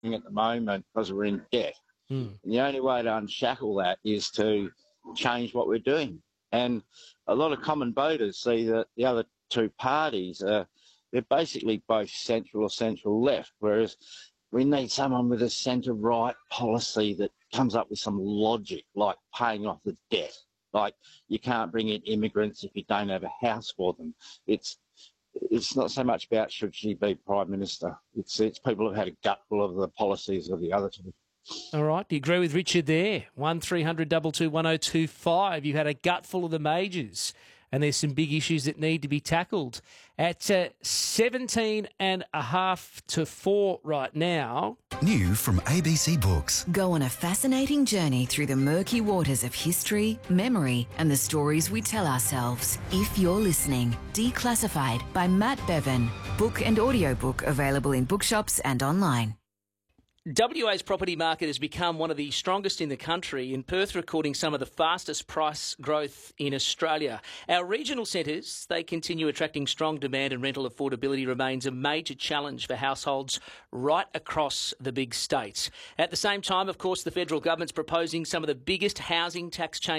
at the moment because we're in debt. And the only way to unshackle that is to change what we're doing. And a lot of common voters see that the other two parties, they're basically both central or central left, whereas we need someone with a centre-right policy that comes up with some logic, like paying off the debt. Like, you can't bring in immigrants if you don't have a house for them. It's not so much about should she be Prime Minister. It's people who've had a gutful of the policies of the other two. All right. Do you agree with Richard there? 1300 222 1025. You had a gutful of the majors, and there's some big issues that need to be tackled. At 17 and a half to 4 right now. New from ABC Books. Go on a fascinating journey through the murky waters of history, memory, and the stories we tell ourselves. If You're Listening, Declassified by Matt Bevan. Book and audiobook available in bookshops and online. WA's property market has become one of the strongest in the country, in Perth recording some of the fastest price growth in Australia. Our regional centres, they continue attracting strong demand, and rental affordability remains a major challenge for households right across the big states. At the same time, of course, the federal government's proposing some of the biggest housing tax changes